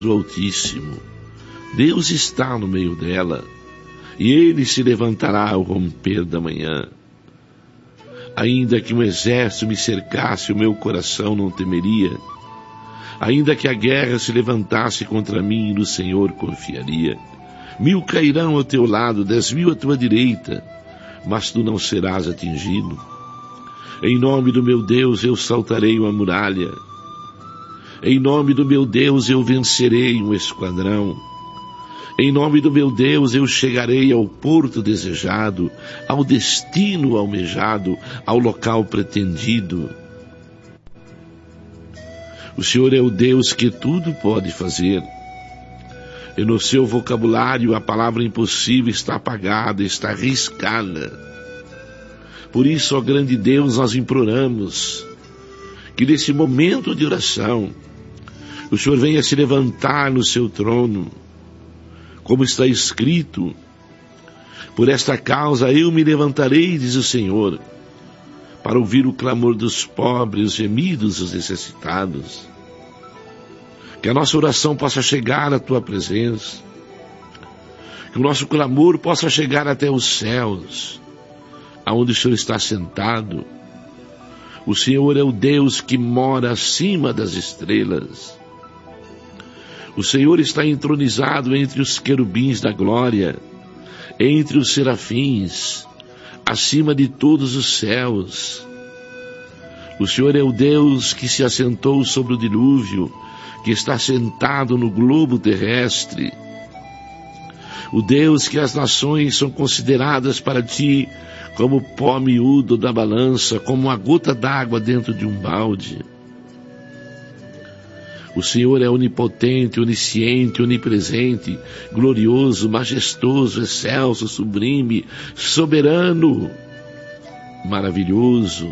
do Altíssimo. Deus está no meio dela, e ele se levantará ao romper da manhã. Ainda que um exército me cercasse, o meu coração não temeria. Ainda que a guerra se levantasse contra mim, no Senhor confiaria. 1000 cairão ao teu lado, 10.000 à tua direita, mas tu não serás atingido. Em nome do meu Deus eu saltarei uma muralha. Em nome do meu Deus eu vencerei um esquadrão. Em nome do meu Deus eu chegarei ao porto desejado, ao destino almejado, ao local pretendido. O Senhor é o Deus que tudo pode fazer. E no seu vocabulário a palavra impossível está apagada, está riscada. Por isso, ó grande Deus, nós imploramos que nesse momento de oração o Senhor venha se levantar no seu trono, como está escrito: por esta causa eu me levantarei, diz o Senhor, para ouvir o clamor dos pobres, os gemidos dos necessitados. Que a nossa oração possa chegar à tua presença, que o nosso clamor possa chegar até os céus, aonde o Senhor está sentado. O Senhor é o Deus que mora acima das estrelas. O Senhor está entronizado entre os querubins da glória, entre os serafins, acima de todos os céus. O Senhor é o Deus que se assentou sobre o dilúvio, que está sentado no globo terrestre. O Deus que as nações são consideradas para ti como o pó miúdo da balança, como uma gota d'água dentro de um balde. O Senhor é onipotente, onisciente, onipresente, glorioso, majestoso, excelso, sublime, soberano, maravilhoso.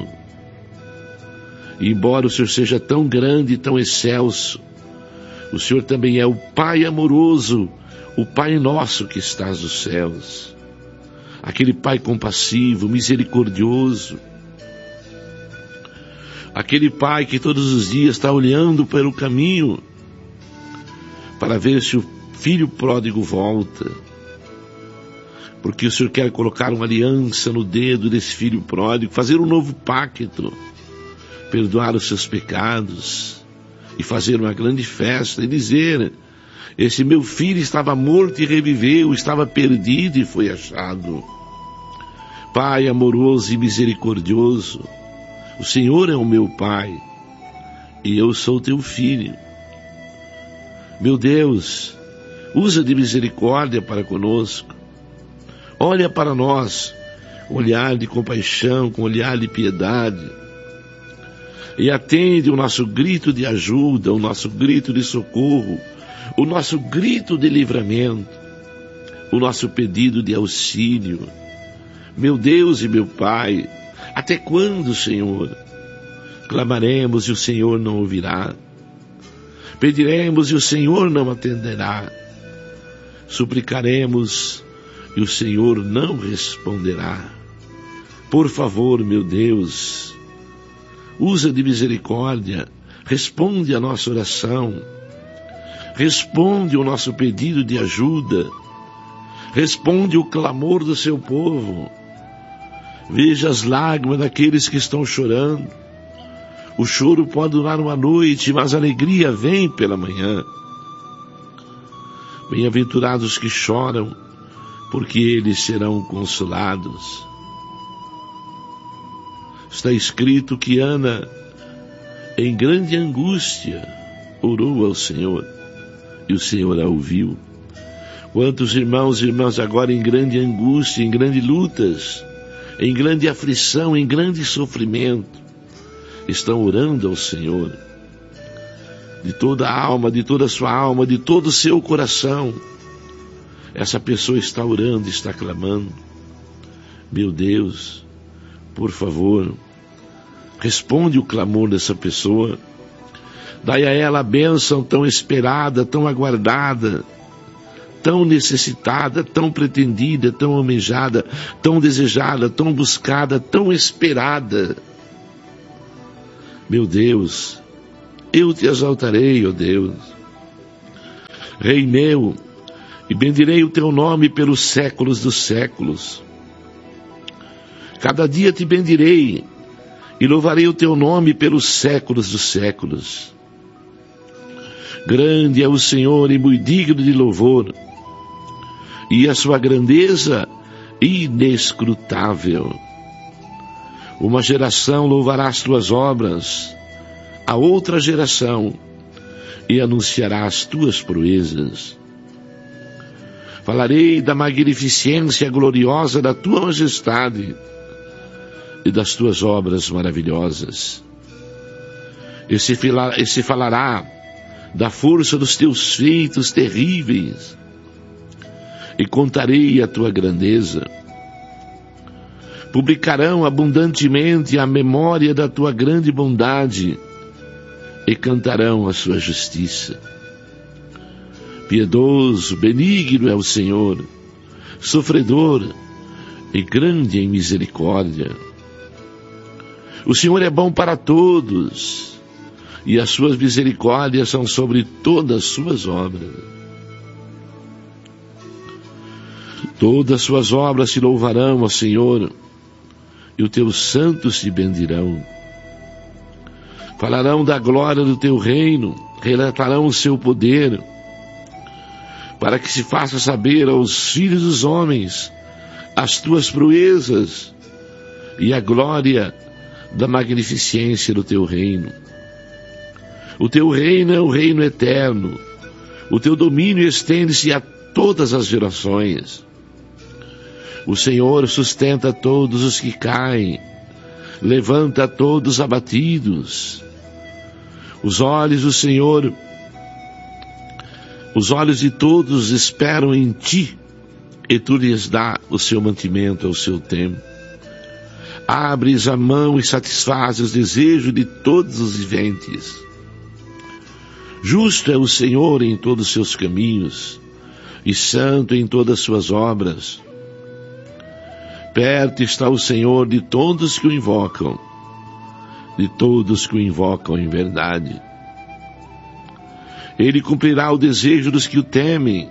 E embora o Senhor seja tão grande e tão excelso, o Senhor também é o Pai amoroso, o Pai nosso que estás nos céus. Aquele Pai compassivo, misericordioso. Aquele Pai que todos os dias está olhando pelo caminho para ver se o filho pródigo volta. Porque o Senhor quer colocar uma aliança no dedo desse filho pródigo, fazer um novo pacto, perdoar os seus pecados e fazer uma grande festa e dizer: esse meu filho estava morto e reviveu, estava perdido e foi achado. Pai amoroso e misericordioso, o Senhor é o meu Pai e eu sou teu filho. Meu Deus, usa de misericórdia para conosco. Olha para nós com olhar de compaixão, com olhar de piedade, e atende o nosso grito de ajuda, o nosso grito de socorro, o nosso grito de livramento, o nosso pedido de auxílio. Meu Deus e meu Pai, até quando, Senhor? Clamaremos e o Senhor não ouvirá. Pediremos e o Senhor não atenderá. Suplicaremos e o Senhor não responderá. Por favor, meu Deus, usa de misericórdia, responde a nossa oração, responde o nosso pedido de ajuda, responde o clamor do seu povo. Veja as lágrimas daqueles que estão chorando. O choro pode durar uma noite, mas a alegria vem pela manhã. Bem-aventurados que choram, porque eles serão consolados. Está escrito que Ana, em grande angústia, orou ao Senhor, e o Senhor a ouviu. Quantos irmãos e irmãs agora em grande angústia, em grandes lutas, em grande aflição, em grande sofrimento, estão orando ao Senhor, de toda a alma, de toda a sua alma, de todo o seu coração. Essa pessoa está orando, está clamando. Meu Deus, por favor, responde o clamor dessa pessoa. Dai a ela a bênção tão esperada, tão aguardada, tão necessitada, tão pretendida, tão almejada, tão desejada, tão buscada, tão esperada. Meu Deus, eu te exaltarei, ó Deus. Rei meu, e bendirei o teu nome pelos séculos dos séculos. Cada dia te bendirei, e louvarei o teu nome pelos séculos dos séculos. Grande é o Senhor e muito digno de louvor, e a sua grandeza inescrutável. Uma geração louvará as tuas obras, a outra geração, e anunciará as tuas proezas. Falarei da magnificência gloriosa da tua majestade e das tuas obras maravilhosas. E se falará da força dos teus feitos terríveis, e contarei a tua grandeza. Publicarão abundantemente a memória da tua grande bondade, e cantarão a sua justiça. Piedoso, benigno é o Senhor, sofredor e grande em misericórdia. O Senhor é bom para todos, e as suas misericórdias são sobre todas as suas obras. Todas as suas obras se louvarão ao Senhor, e os teus santos te bendirão. Falarão da glória do teu reino, relatarão o seu poder, para que se faça saber aos filhos dos homens as tuas proezas e a glória da magnificência do teu reino. O teu reino é o reino eterno, o teu domínio estende-se a todas as gerações. O Senhor sustenta todos os que caem, levanta todos os abatidos. Os olhos do Senhor, os olhos de todos esperam em ti, e tu lhes dá o seu mantimento ao seu tempo. Abres a mão e satisfazes os desejos de todos os viventes. Justo é o Senhor em todos os seus caminhos, e santo em todas as suas obras. Perto está o Senhor de todos que o invocam, de todos que o invocam em verdade. Ele cumprirá o desejo dos que o temem,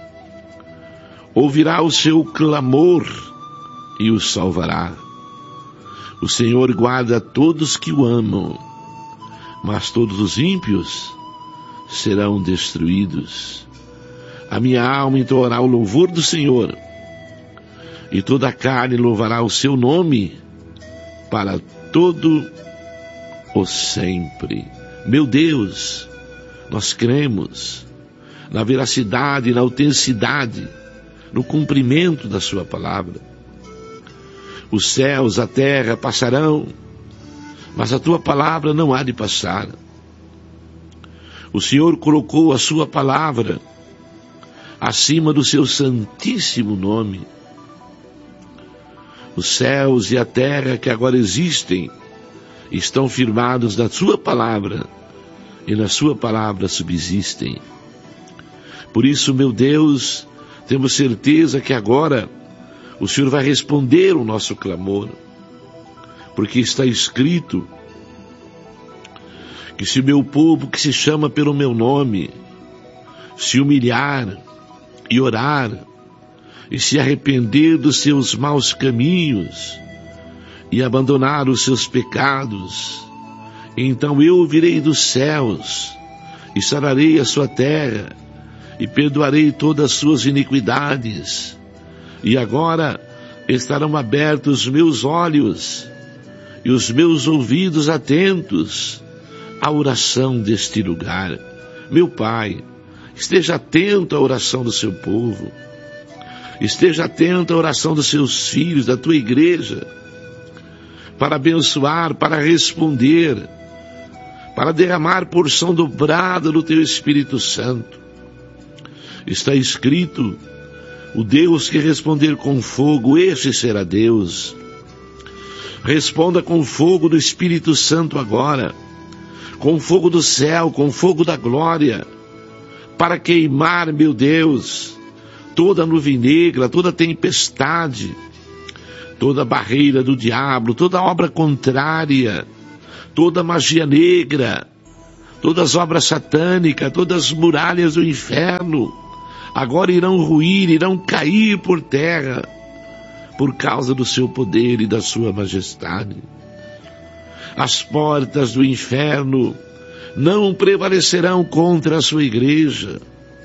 ouvirá o seu clamor e os salvará. O Senhor guarda todos que o amam, mas todos os ímpios serão destruídos. A minha alma entoará o louvor do Senhor, e toda a carne louvará o seu nome para todo o sempre. Meu Deus, nós cremos na veracidade, na autenticidade, no cumprimento da sua palavra. Os céus, a terra passarão, mas a tua palavra não há de passar. O Senhor colocou a sua palavra acima do seu santíssimo nome. Os céus e a terra que agora existem estão firmados na sua palavra, e na sua palavra subsistem. Por isso, meu Deus, temos certeza que agora o Senhor vai responder o nosso clamor, porque está escrito que se o meu povo, que se chama pelo meu nome, se humilhar e orar, e se arrepender dos seus maus caminhos, e abandonar os seus pecados, então eu ouvirei dos céus, e sararei a sua terra, e perdoarei todas as suas iniquidades. E agora estarão abertos os meus olhos, e os meus ouvidos atentos à oração deste lugar. Meu Pai, esteja atento à oração do seu povo, esteja atento à oração dos seus filhos, da tua igreja, para abençoar, para responder, para derramar porção dobrada do teu Espírito Santo. Está escrito: o Deus que responder com fogo, esse será Deus. Responda com fogo do Espírito Santo agora, com fogo do céu, com fogo da glória, para queimar, meu Deus, toda nuvem negra, toda tempestade, toda barreira do diabo, toda obra contrária, toda magia negra, todas as obras satânicas, todas as muralhas do inferno, agora irão ruir, irão cair por terra, por causa do seu poder e da sua majestade. As portas do inferno não prevalecerão contra a sua igreja.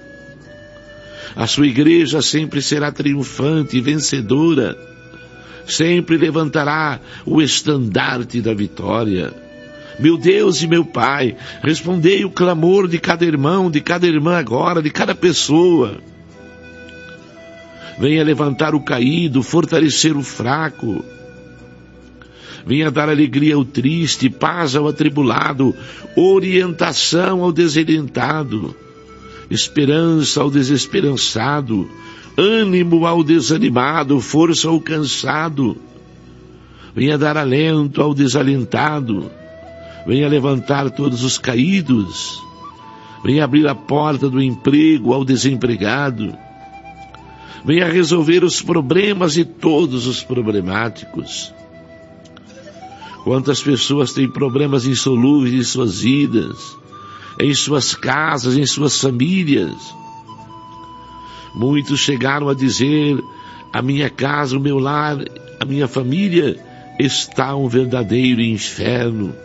A sua igreja sempre será triunfante e vencedora, sempre levantará o estandarte da vitória. Meu Deus e meu Pai, respondei o clamor de cada irmão, de cada irmã agora, de cada pessoa. Venha levantar o caído, fortalecer o fraco. Venha dar alegria ao triste, paz ao atribulado, orientação ao desorientado, esperança ao desesperançado, ânimo ao desanimado, força ao cansado. Venha dar alento ao desalentado. Venha levantar todos os caídos. Venha abrir a porta do emprego ao desempregado. Venha resolver os problemas de todos os problemáticos. Quantas pessoas têm problemas insolúveis em suas vidas, em suas casas, em suas famílias. Muitos chegaram a dizer: a minha casa, o meu lar, a minha família está um verdadeiro inferno.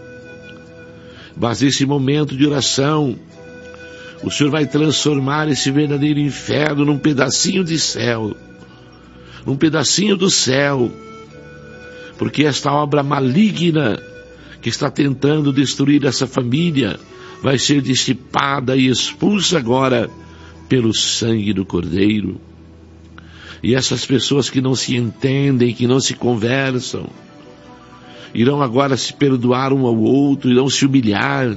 Mas nesse momento de oração, o Senhor vai transformar esse verdadeiro inferno num pedacinho de céu, num pedacinho do céu, porque esta obra maligna que está tentando destruir essa família vai ser dissipada e expulsa agora pelo sangue do Cordeiro. E essas pessoas que não se entendem, que não se conversam, irão agora se perdoar um ao outro, irão se humilhar,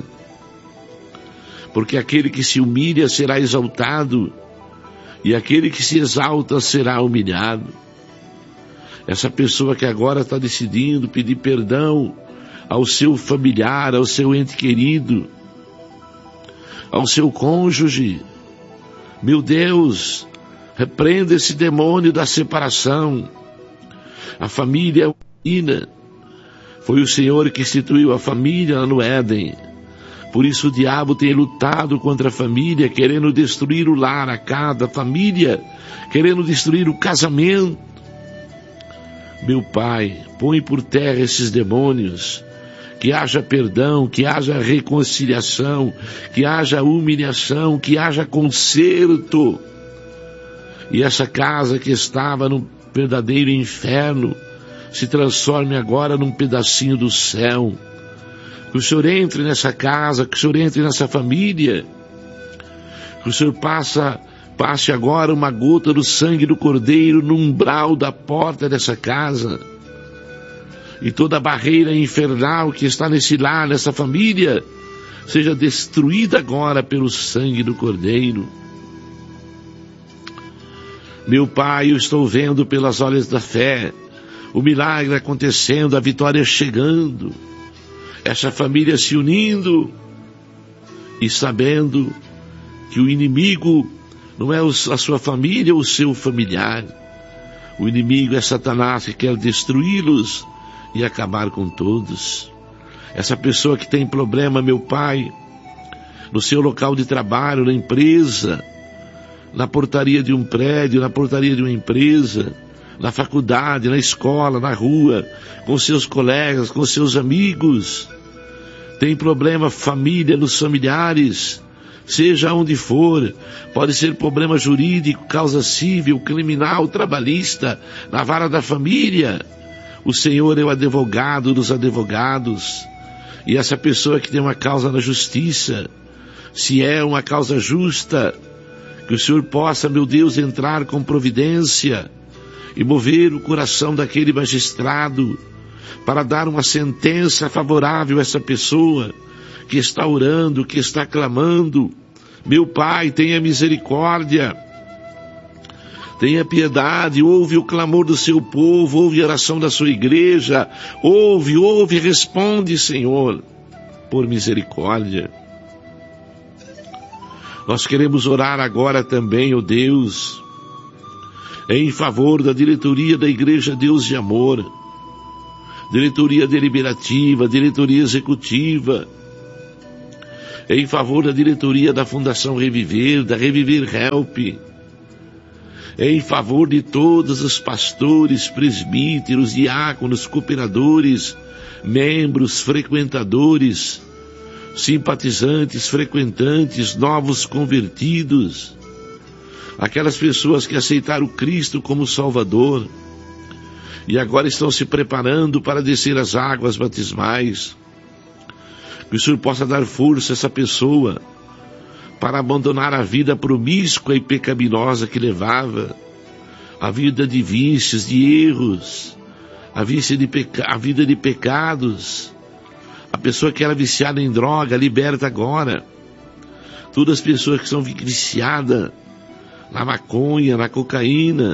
porque aquele que se humilha será exaltado, e aquele que se exalta será humilhado. Essa pessoa que agora está decidindo pedir perdão ao seu familiar, ao seu ente querido, ao seu cônjuge, meu Deus, repreenda esse demônio da separação. A família é unida. Foi o Senhor que instituiu a família lá no Éden. Por isso o diabo tem lutado contra a família, querendo destruir o lar, a casa, a família, querendo destruir o casamento. Meu Pai, põe por terra esses demônios, que haja perdão, que haja reconciliação, que haja humilhação, que haja conserto. E essa casa que estava num verdadeiro inferno se transforme agora num pedacinho do céu. Que o Senhor entre nessa casa, que o Senhor entre nessa família, que o Senhor passe agora uma gota do sangue do Cordeiro no umbral da porta dessa casa, e toda a barreira infernal que está nesse lar, nessa família, seja destruída agora pelo sangue do Cordeiro. Meu Pai, eu estou vendo pelas olhos da fé o milagre acontecendo, a vitória chegando, essa família se unindo e sabendo que o inimigo não é a sua família ou o seu familiar. O inimigo é Satanás, que quer destruí-los e acabar com todos. Essa pessoa que tem problema, meu Pai, no seu local de trabalho, na empresa, na portaria de um prédio, na portaria de uma empresa, na faculdade, na escola, na rua, com seus colegas, com seus amigos, tem problema família, nos familiares, seja onde for, pode ser problema jurídico, causa civil, criminal, trabalhista, na vara da família. O Senhor é o advogado dos advogados, e essa pessoa que tem uma causa na justiça, se é uma causa justa, que o Senhor possa, meu Deus, entrar com providência e mover o coração daquele magistrado para dar uma sentença favorável a essa pessoa que está orando, que está clamando. Meu Pai, tenha misericórdia, tenha piedade, ouve o clamor do seu povo, ouve a oração da sua igreja, ouve, responde, Senhor, por misericórdia. Nós queremos orar agora também, ó Deus, em favor da diretoria da Igreja Deus de Amor, diretoria deliberativa, diretoria executiva, em favor da diretoria da Fundação Reviver, da Reviver Help, em favor de todos os pastores, presbíteros, diáconos, cooperadores, membros, frequentadores, simpatizantes, frequentantes, novos convertidos, aquelas pessoas que aceitaram Cristo como Salvador e agora estão se preparando para descer as águas batismais. Que o Senhor possa dar força a essa pessoa para abandonar a vida promíscua e pecaminosa que levava, a vida de vícios, de erros, a vida de pecados. A pessoa que era viciada em droga, liberta agora. Todas as pessoas que são viciadas na maconha, na cocaína,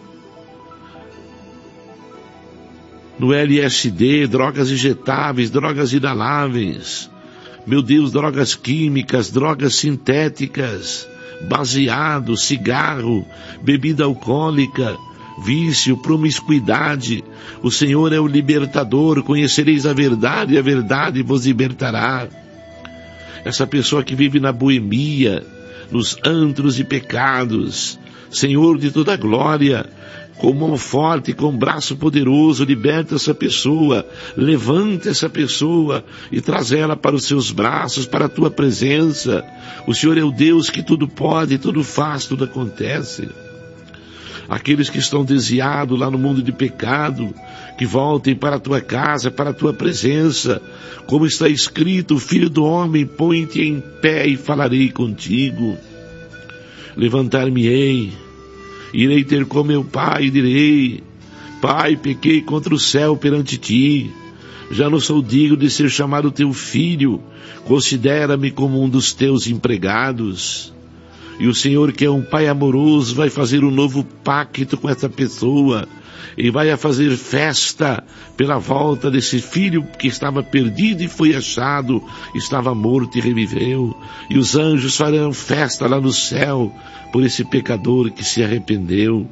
no LSD, drogas injetáveis, drogas inaláveis, meu Deus, drogas químicas, drogas sintéticas, baseado, cigarro, bebida alcoólica, vício, promiscuidade. O Senhor é o libertador, conhecereis a verdade e a verdade vos libertará. Essa pessoa que vive na boemia, nos antros e pecados, Senhor de toda glória, com mão forte, com braço poderoso, liberta essa pessoa, levanta essa pessoa e traz ela para os seus braços, para a tua presença. O Senhor é o Deus que tudo pode, tudo faz, tudo acontece. Aqueles que estão desviados lá no mundo de pecado, que voltem para a tua casa, para a tua presença, como está escrito: o Filho do Homem, põe-te em pé e falarei contigo. Levantar-me-ei, irei ter com meu pai e direi: Pai, pequei contra o céu perante ti, já não sou digno de ser chamado teu filho, considera-me como um dos teus empregados. E o Senhor, que é um pai amoroso, vai fazer um novo pacto com essa pessoa e vai a fazer festa pela volta desse filho que estava perdido e foi achado, estava morto e reviveu. E os anjos farão festa lá no céu por esse pecador que se arrependeu.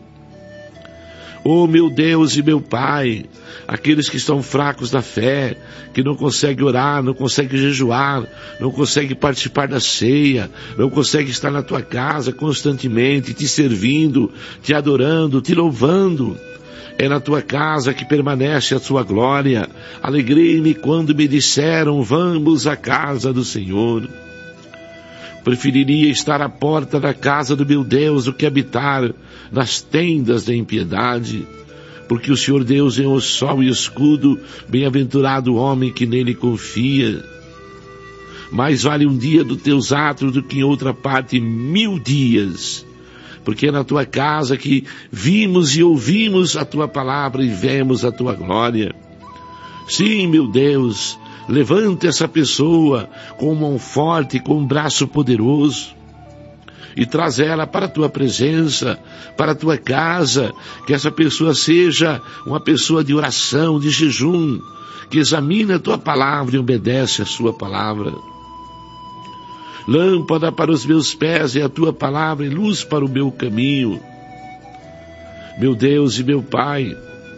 Oh, meu Deus e meu Pai, aqueles que estão fracos da fé, que não conseguem orar, não conseguem jejuar, não conseguem participar da ceia, não conseguem estar na tua casa constantemente, te servindo, te adorando, te louvando. É na tua casa que permanece a tua glória. Alegrei-me quando me disseram: vamos à casa do Senhor. Preferiria estar à porta da casa do meu Deus do que habitar nas tendas da impiedade, porque o Senhor Deus é o sol e o escudo, bem-aventurado o homem que nele confia. Mais vale um dia dos teus atos do que em outra parte 1000 dias, porque é na tua casa que vimos e ouvimos a tua palavra e vemos a tua glória. Sim, meu Deus, levanta essa pessoa com mão forte, com um braço poderoso e traz ela para a tua presença, para a tua casa, que essa pessoa seja uma pessoa de oração, de jejum, que examina a tua palavra e obedece a sua palavra. Lâmpada para os meus pés é a tua palavra e luz para o meu caminho. Meu Deus e meu Pai,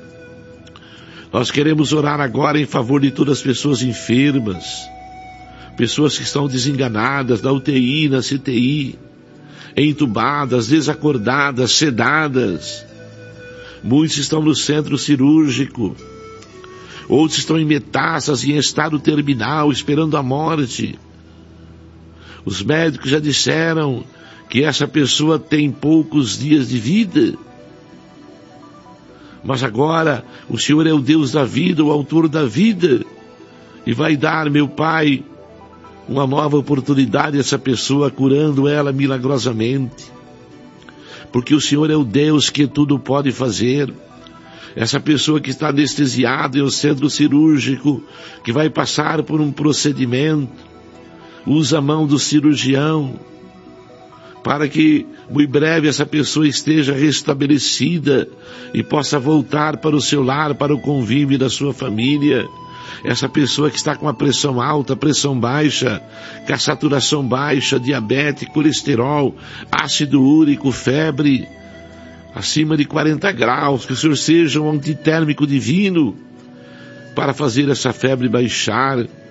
nós queremos orar agora em favor de todas as pessoas enfermas, pessoas que estão desenganadas na UTI, na CTI, entubadas, desacordadas, sedadas. Muitos estão no centro cirúrgico, outros estão em metástase, em estado terminal, esperando a morte. Os médicos já disseram que essa pessoa tem poucos dias de vida. Mas agora o Senhor é o Deus da vida, o autor da vida, e vai dar, meu Pai, uma nova oportunidade a essa pessoa, curando ela milagrosamente. Porque o Senhor é o Deus que tudo pode fazer. Essa pessoa que está anestesiada em um centro cirúrgico, que vai passar por um procedimento, usa a mão do cirurgião, para que muito breve essa pessoa esteja restabelecida e possa voltar para o seu lar, para o convívio da sua família. Essa pessoa que está com a pressão alta, pressão baixa, com a saturação baixa, diabetes, colesterol, ácido úrico, febre, acima de 40 graus, que o Senhor seja um antitérmico divino para fazer essa febre baixar.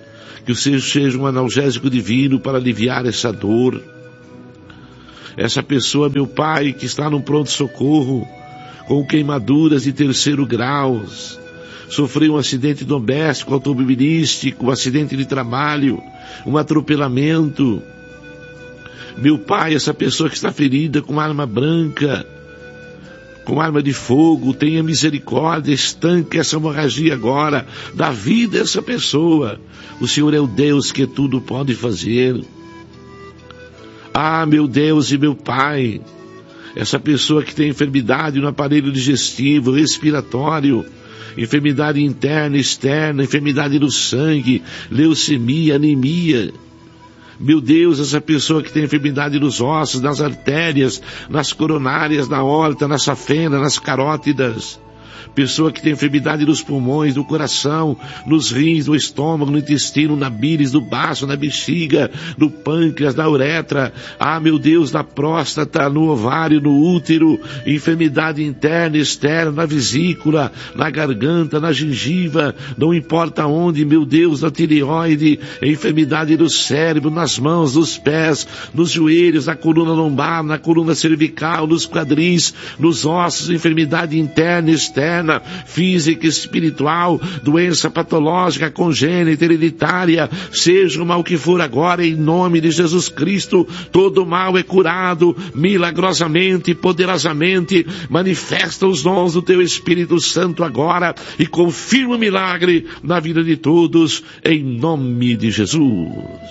Que o Senhor seja um analgésico divino para aliviar essa dor. Essa pessoa, meu Pai, que está num pronto-socorro, com queimaduras de 3º grau, sofreu um acidente doméstico, automobilístico, um acidente de trabalho, um atropelamento. Meu Pai, essa pessoa que está ferida com arma branca, com arma de fogo, tenha misericórdia, estanque essa hemorragia agora, dá vida a essa pessoa. O Senhor é o Deus que tudo pode fazer. Ah, meu Deus e meu Pai, essa pessoa que tem enfermidade no aparelho digestivo, respiratório, enfermidade interna, externa, enfermidade no sangue, leucemia, anemia. Meu Deus, essa pessoa que tem enfermidade nos ossos, nas artérias, nas coronárias, na aorta, na safena, nas carótidas. Pessoa que tem enfermidade nos pulmões, no coração, nos rins, no estômago, no intestino, na bílis, no baço, na bexiga, no pâncreas, na uretra. Ah, meu Deus, na próstata, no ovário, no útero, enfermidade interna, externa, na vesícula, na garganta, na gengiva, não importa onde, meu Deus, na tireoide, enfermidade do cérebro, nas mãos, nos pés, nos joelhos, na coluna lombar, na coluna cervical, nos quadris, nos ossos, enfermidade interna, externa, física, espiritual, doença patológica, congênita, hereditária, seja o mal que for agora, em nome de Jesus Cristo, todo mal é curado, milagrosamente, poderosamente, manifesta os dons do Teu Espírito Santo agora, e confirma o milagre na vida de todos, em nome de Jesus.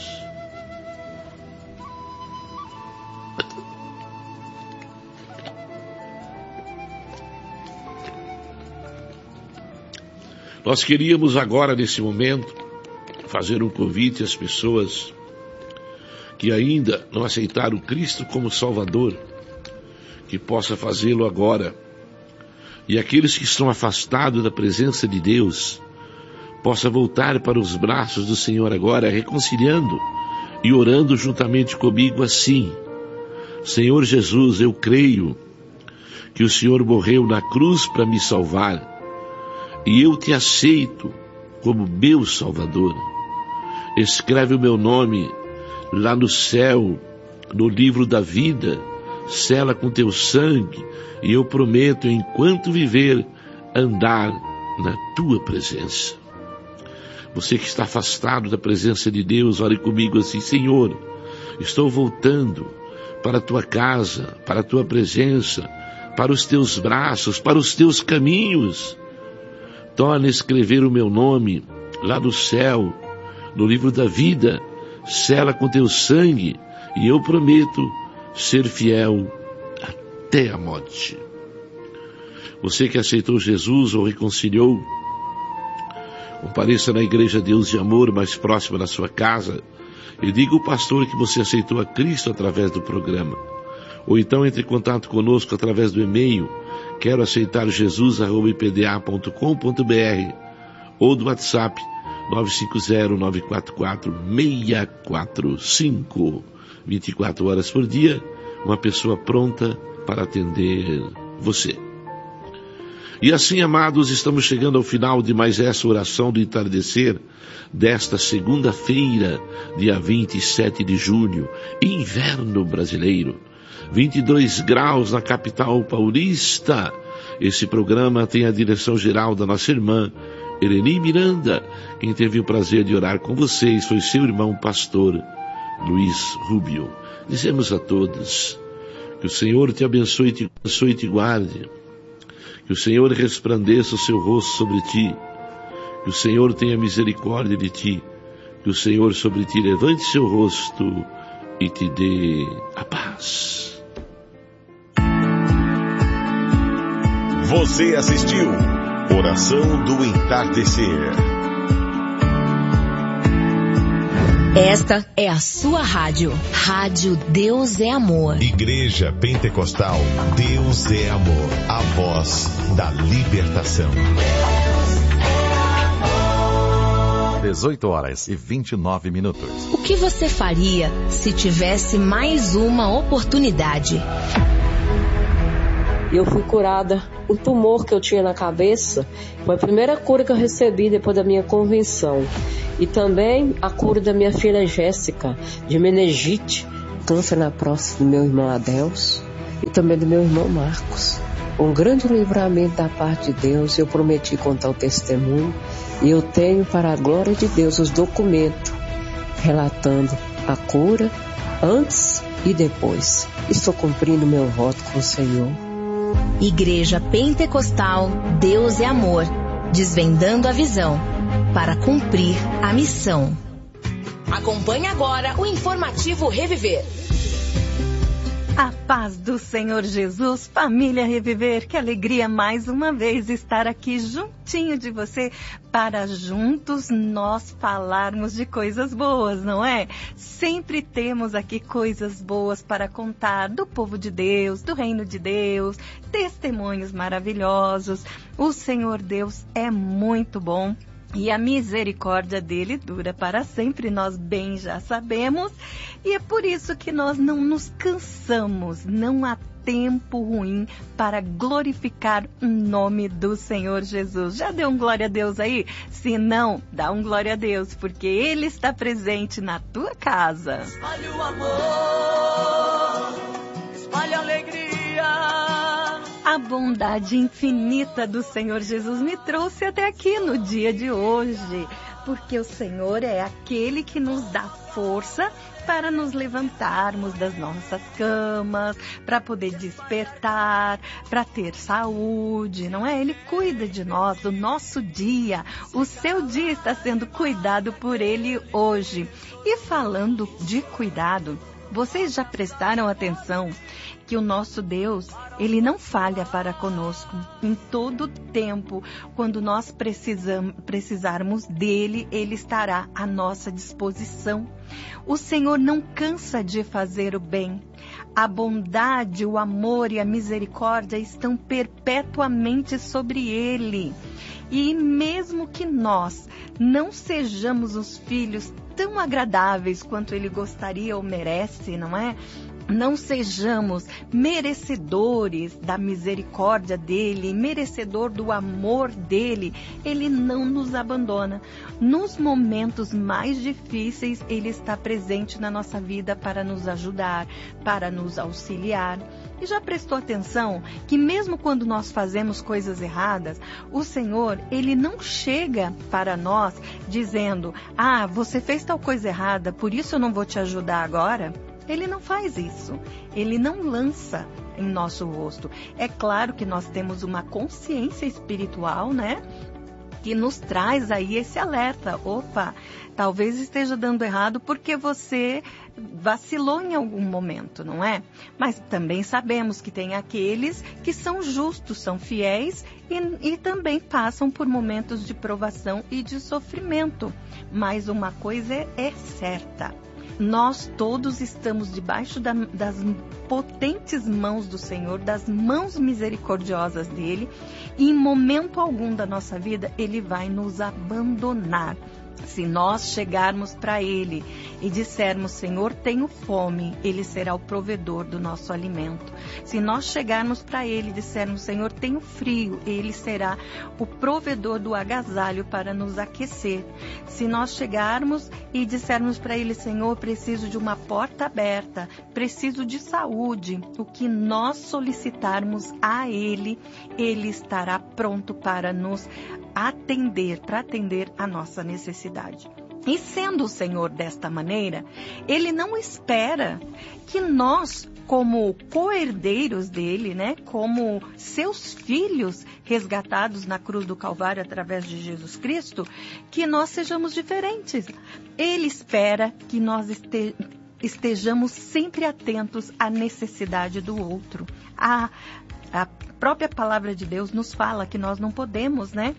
Nós queríamos agora, nesse momento, fazer um convite às pessoas que ainda não aceitaram Cristo como Salvador, que possa fazê-lo agora. E aqueles que estão afastados da presença de Deus, possa voltar para os braços do Senhor agora, reconciliando e orando juntamente comigo assim: Senhor Jesus, eu creio que o Senhor morreu na cruz para me salvar, e eu te aceito como meu Salvador. Escreve o meu nome lá no céu, no livro da vida, sela com teu sangue, e eu prometo, enquanto viver, andar na tua presença. Você que está afastado da presença de Deus, ore comigo assim: Senhor, estou voltando para a tua casa, para a tua presença, para os teus braços, para os teus caminhos. Torna a escrever o meu nome lá no céu, no livro da vida, sela com teu sangue, e eu prometo ser fiel até a morte. Você que aceitou Jesus ou reconciliou, compareça na Igreja Deus de Amor mais próxima da sua casa e diga ao pastor que você aceitou a Cristo através do programa. Ou então entre em contato conosco através do e-mail quero aceitar Jesus@ipda.com.br ou do WhatsApp 950-944-645. 24 horas por dia, uma pessoa pronta para atender você. E assim, amados, estamos chegando ao final de mais essa oração do entardecer desta segunda-feira, dia 27 de junho, inverno brasileiro. 22 graus na capital paulista. Esse programa tem a direção geral da nossa irmã Eleni Miranda. Quem teve o prazer de orar com vocês foi seu irmão pastor Luiz Rubio. Dizemos a todos que o Senhor te abençoe e te guarde, que o Senhor resplandeça o seu rosto sobre ti, que o Senhor tenha misericórdia de ti, que o Senhor sobre ti levante seu rosto e te dê a paz. Você assistiu Oração do Entardecer. Esta é a sua rádio. Rádio Deus é Amor. Igreja Pentecostal Deus é Amor. A voz da libertação. 18 horas e 29 minutos. O que você faria se tivesse mais uma oportunidade? Eu fui curada o tumor que eu tinha na cabeça. Foi a primeira cura que eu recebi depois da minha convenção. E também a cura da minha filha Jéssica, de meningite, câncer na próstata do meu irmão Adelso e também do meu irmão Marcos. Um grande livramento da parte de Deus. Eu prometi contar o testemunho e eu tenho, para a glória de Deus, os documentos relatando a cura antes e depois. Estou cumprindo meu voto com o Senhor. Igreja Pentecostal Deus é Amor, desvendando a visão para cumprir a missão. Acompanhe agora o informativo Reviver. A paz do Senhor Jesus, família Reviver, que alegria mais uma vez estar aqui juntinho de você para juntos nós falarmos de coisas boas, não é? Sempre temos aqui coisas boas para contar do povo de Deus, do reino de Deus, testemunhos maravilhosos. O Senhor Deus é muito bom. E a misericórdia dele dura para sempre, nós bem já sabemos. E é por isso que nós não nos cansamos, não há tempo ruim para glorificar o nome do Senhor Jesus. Já deu um glória a Deus aí? Se não, dá um glória a Deus, porque Ele está presente na tua casa. Espalhe o amor, espalhe a alegria. A bondade infinita do Senhor Jesus me trouxe até aqui no dia de hoje, porque o Senhor é aquele que nos dá força para nos levantarmos das nossas camas, para poder despertar, para ter saúde, não é? Ele cuida de nós, do nosso dia. O seu dia está sendo cuidado por Ele hoje. E falando de cuidado, vocês já prestaram atenção que o nosso Deus, Ele não falha para conosco. Em todo tempo, quando nós precisarmos dEle, Ele estará à nossa disposição. O Senhor não cansa de fazer o bem. A bondade, o amor e a misericórdia estão perpetuamente sobre Ele. E mesmo que nós não sejamos os filhos tão agradáveis quanto Ele gostaria ou merece, não é? Não sejamos merecedores da misericórdia dEle, merecedor do amor dEle. Ele não nos abandona. Nos momentos mais difíceis, Ele está presente na nossa vida para nos ajudar, para nos auxiliar. E já prestou atenção que mesmo quando nós fazemos coisas erradas, o Senhor, Ele não chega para nós dizendo: ah, você fez tal coisa errada, por isso eu não vou te ajudar agora? Ele não faz isso. Ele não lança em nosso rosto. É claro que nós temos uma consciência espiritual, né? Que nos traz aí esse alerta. Opa, talvez esteja dando errado porque você vacilou em algum momento, não é? Mas também sabemos que tem aqueles que são justos, são fiéis e também passam por momentos de provação e de sofrimento. Mas uma coisa é certa. Nós todos estamos debaixo das potentes mãos do Senhor, das mãos misericordiosas dEle, e em momento algum da nossa vida Ele vai nos abandonar. Se nós chegarmos para Ele e dissermos: Senhor, tenho fome, Ele será o provedor do nosso alimento. Se nós chegarmos para Ele e dissermos: Senhor, tenho frio, Ele será o provedor do agasalho para nos aquecer. Se nós chegarmos e dissermos para Ele: Senhor, preciso de uma porta aberta, preciso de saúde, o que nós solicitarmos a Ele, Ele estará pronto para nos atender, para atender a nossa necessidade. E sendo o Senhor desta maneira, Ele não espera que nós, como co-herdeiros dele, né, como seus filhos resgatados na cruz do Calvário através de Jesus Cristo, que nós sejamos diferentes. Ele espera que nós estejamos sempre atentos à necessidade do outro. A própria palavra de Deus nos fala que nós não podemos, né,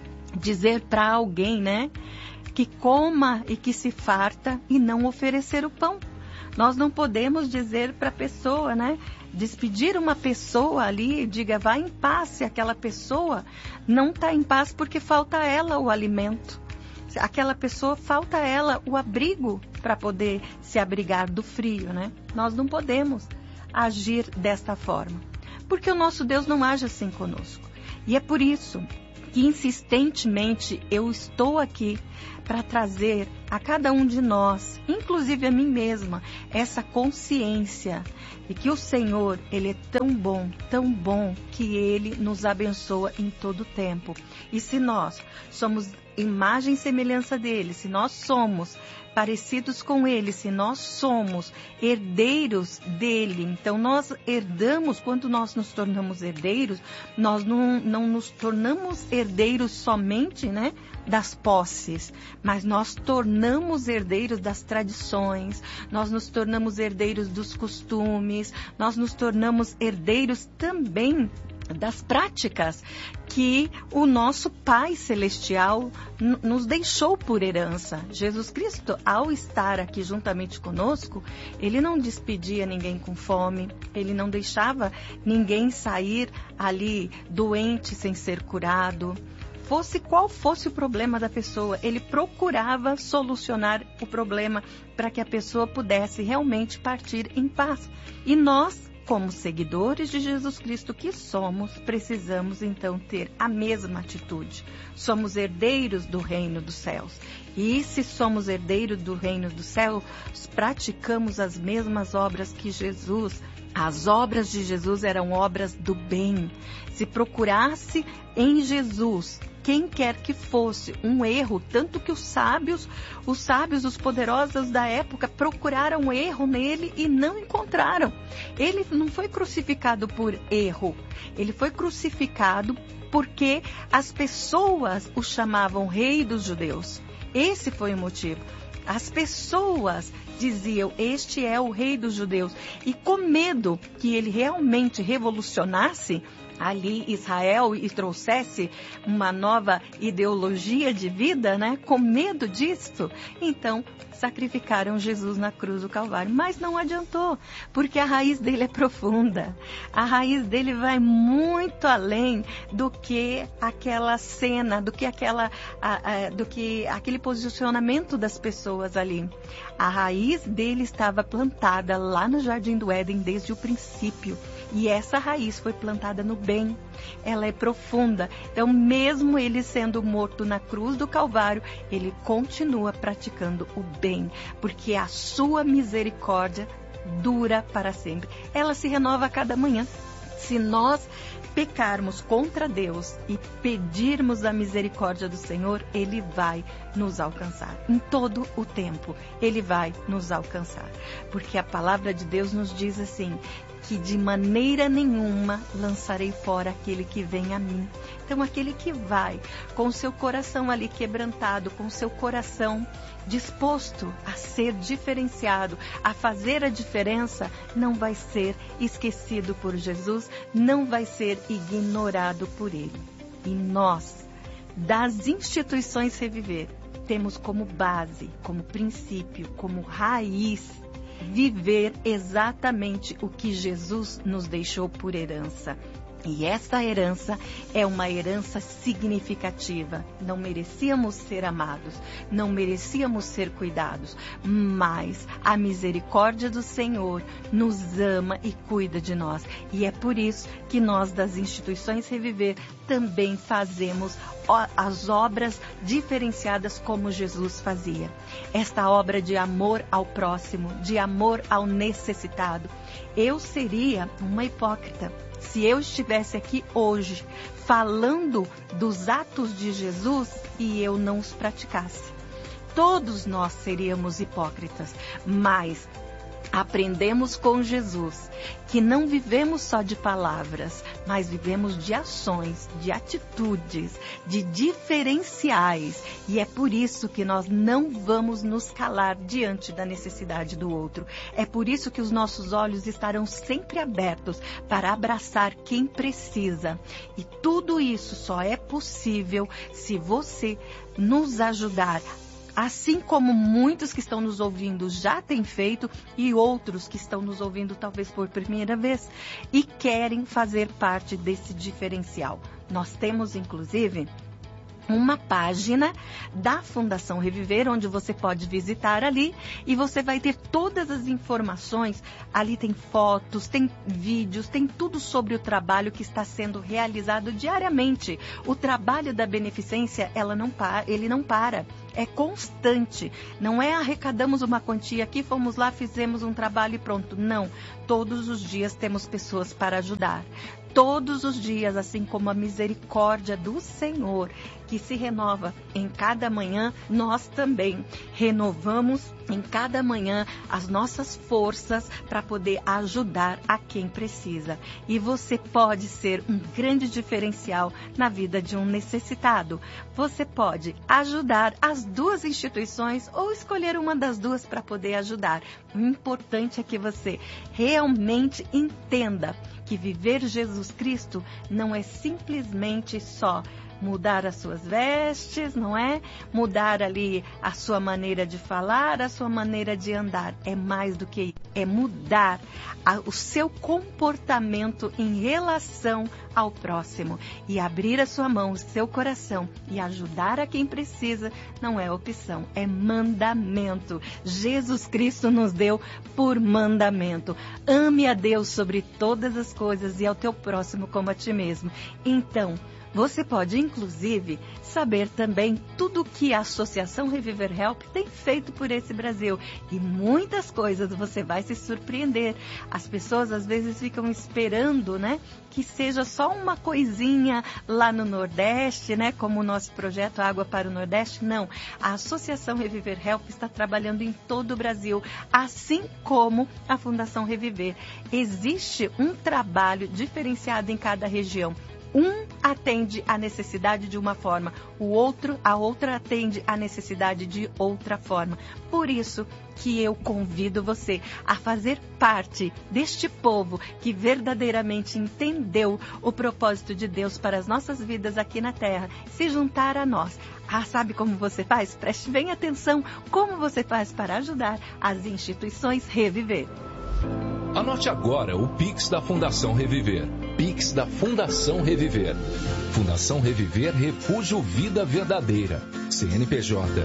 dizer para alguém, né, que coma e que se farta e não oferecer o pão. Nós não podemos dizer para a pessoa, né, despedir uma pessoa ali, diga, vá em paz, se aquela pessoa não está em paz porque falta a ela o alimento. Aquela pessoa falta a ela o abrigo para poder se abrigar do frio, né? Nós não podemos agir desta forma. porque o nosso Deus não age assim conosco. E é por isso que insistentemente eu estou aqui para trazer a cada um de nós, inclusive a mim mesma, essa consciência de que o Senhor, Ele é tão bom, que Ele nos abençoa em todo o tempo. E se nós somos imagem e semelhança dEle, se nós somos parecidos com Ele, se nós somos herdeiros dEle, então nós herdamos, quando nós nos tornamos herdeiros, nós não nos tornamos herdeiros somente, né, das posses, mas nós tornamos herdeiros das tradições, nós nos tornamos herdeiros dos costumes, nós nos tornamos herdeiros também das práticas que o nosso Pai Celestial nos deixou por herança. Jesus Cristo, ao estar aqui juntamente conosco, Ele não despedia ninguém com fome, Ele não deixava ninguém sair ali doente sem ser curado. Fosse qual fosse o problema da pessoa, Ele procurava solucionar o problema para que a pessoa pudesse realmente partir em paz. E nós, como seguidores de Jesus Cristo que somos, precisamos então ter a mesma atitude. Somos herdeiros do reino dos céus. E se somos herdeiros do reino dos céus, praticamos as mesmas obras que Jesus. As obras de Jesus eram obras do bem. Se procurasse em Jesus, quem quer que fosse, um erro, tanto que os sábios, os poderosos da época procuraram erro nele e não encontraram. Ele não foi crucificado por erro, ele foi crucificado porque as pessoas o chamavam rei dos judeus. Esse foi o motivo. As pessoas diziam, este é o rei dos judeus. E com medo que ele realmente revolucionasse ali Israel e trouxesse uma nova ideologia de vida, né? Com medo disso, então sacrificaram Jesus na cruz do Calvário. Mas não adiantou, porque a raiz dele é profunda. A raiz dele vai muito além do que aquela cena, do que aquele posicionamento das pessoas ali. A raiz dele estava plantada lá no Jardim do Éden desde o princípio. E essa raiz foi plantada no bem. Ela é profunda. Então, mesmo ele sendo morto na cruz do Calvário, ele continua praticando o bem, porque a sua misericórdia dura para sempre. Ela se renova a cada manhã. Se nós pecarmos contra Deus e pedirmos a misericórdia do Senhor, Ele vai nos alcançar. Em todo o tempo, Ele vai nos alcançar. Porque a palavra de Deus nos diz assim, que de maneira nenhuma lançarei fora aquele que vem a mim. Então, aquele que vai com o seu coração ali quebrantado, com o seu coração disposto a ser diferenciado, a fazer a diferença, não vai ser esquecido por Jesus, não vai ser ignorado por Ele. E nós, das instituições Reviver, temos como base, como princípio, como raiz, viver exatamente o que Jesus nos deixou por herança. E essa herança é uma herança significativa. Não merecíamos ser amados, não merecíamos ser cuidados, mas a misericórdia do Senhor nos ama e cuida de nós. E é por isso que nós das instituições Reviver também fazemos as obras diferenciadas como Jesus fazia. Esta obra de amor ao próximo, de amor ao necessitado. Eu seria uma hipócrita se eu estivesse aqui hoje falando dos atos de Jesus e eu não os praticasse. Todos nós seríamos hipócritas, mas aprendemos com Jesus que não vivemos só de palavras, mas vivemos de ações, de atitudes, de diferenciais. E é por isso que nós não vamos nos calar diante da necessidade do outro. É por isso que os nossos olhos estarão sempre abertos para abraçar quem precisa. E tudo isso só é possível se você nos ajudar, assim como muitos que estão nos ouvindo já têm feito e outros que estão nos ouvindo talvez por primeira vez e querem fazer parte desse diferencial. Nós temos, inclusive, uma página da Fundação Reviver, onde você pode visitar ali e você vai ter todas as informações. Ali tem fotos, tem vídeos, tem tudo sobre o trabalho que está sendo realizado diariamente. O trabalho da beneficência, ele não para. É constante, não é arrecadamos uma quantia aqui, fomos lá, fizemos um trabalho e pronto. Não, todos os dias temos pessoas para ajudar. Todos os dias, assim como a misericórdia do Senhor, que se renova em cada manhã, nós também renovamos em cada manhã as nossas forças para poder ajudar a quem precisa. E você pode ser um grande diferencial na vida de um necessitado. Você pode ajudar as duas instituições ou escolher uma das duas para poder ajudar. O importante é que você realmente entenda que viver Jesus Cristo não é simplesmente só mudar as suas vestes, não é? Mudar ali a sua maneira de falar, a sua maneira de andar. É mais do que isso. É mudar o seu comportamento em relação ao próximo. E abrir a sua mão, o seu coração e ajudar a quem precisa não é opção, é mandamento. Jesus Cristo nos deu por mandamento. Ame a Deus sobre todas as coisas e ao teu próximo como a ti mesmo. Então, você pode, inclusive, saber também tudo o que a Associação Reviver Help tem feito por esse Brasil. E muitas coisas você vai se surpreender. As pessoas, às vezes, ficam esperando, né, que seja só uma coisinha lá no Nordeste, né, como o nosso projeto Água para o Nordeste. Não. A Associação Reviver Help está trabalhando em todo o Brasil, assim como a Fundação Reviver. Existe um trabalho diferenciado em cada região. Um atende a necessidade de uma forma, a outra atende a necessidade de outra forma. Por isso que eu convido você a fazer parte deste povo que verdadeiramente entendeu o propósito de Deus para as nossas vidas aqui na Terra, se juntar a nós. Sabe como você faz? Preste bem atenção como você faz para ajudar as instituições Reviver. Anote agora o Pix da Fundação Reviver. Pix da Fundação Reviver. Fundação Reviver Refúgio Vida Verdadeira. CNPJ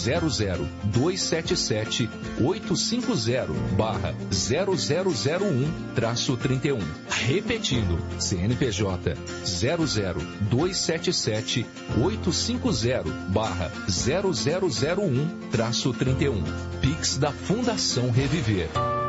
00277-850-0001-31. Repetindo, CNPJ 00277-850-0001-31. Pix da Fundação Reviver.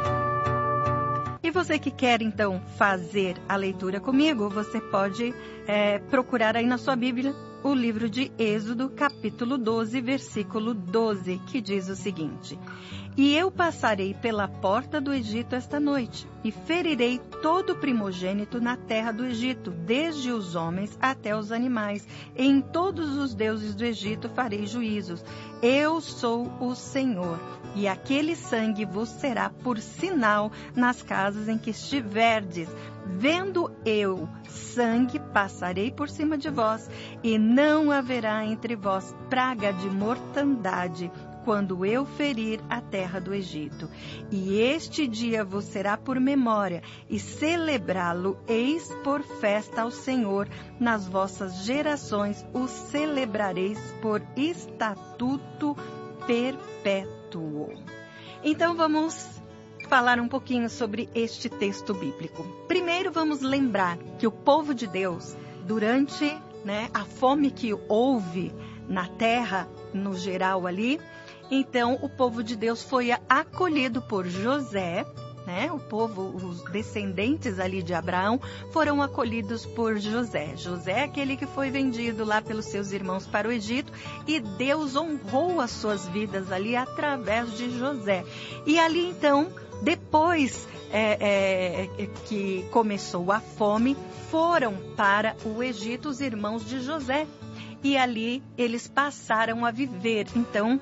E você que quer, então, fazer a leitura comigo, você pode procurar aí na sua Bíblia o livro de Êxodo, capítulo 12, versículo 12, que diz o seguinte: E eu passarei pela porta do Egito esta noite, e ferirei todo o primogênito na terra do Egito, desde os homens até os animais. E em todos os deuses do Egito farei juízos. Eu sou o Senhor. E aquele sangue vos será por sinal nas casas em que estiverdes. Vendo eu sangue, passarei por cima de vós, e não haverá entre vós praga de mortandade, quando eu ferir a terra do Egito. E este dia vos será por memória, e celebrá-lo-eis por festa ao Senhor. Nas vossas gerações o celebrareis por estatuto perpétuo. Então vamos falar um pouquinho sobre este texto bíblico. Primeiro vamos lembrar que o povo de Deus, durante a fome que houve na terra, no geral ali, então o povo de Deus foi acolhido por José, o povo, os descendentes ali de Abraão, foram acolhidos por José. José é aquele que foi vendido lá pelos seus irmãos para o Egito, e Deus honrou as suas vidas ali através de José. E ali então, depois que começou a fome, foram para o Egito os irmãos de José. E ali eles passaram a viver. Então,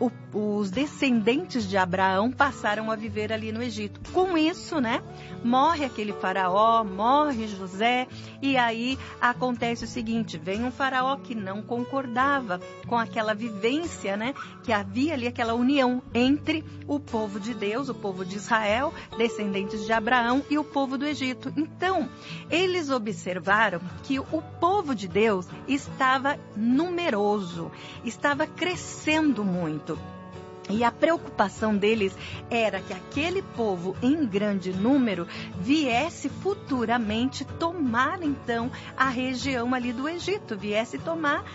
os descendentes de Abraão passaram a viver ali no Egito. Com isso, né, morre aquele faraó, morre José, e aí acontece o seguinte: vem um faraó que não concordava com aquela vivência, né, que havia ali, aquela união entre o povo de Deus, o povo de Israel, descendentes de Abraão, e o povo do Egito. Então, eles observaram que o povo de Deus estava numeroso, estava crescendo muito. E a preocupação deles era que aquele povo em grande número viesse futuramente tomar então a região ali do Egito, viesse tomar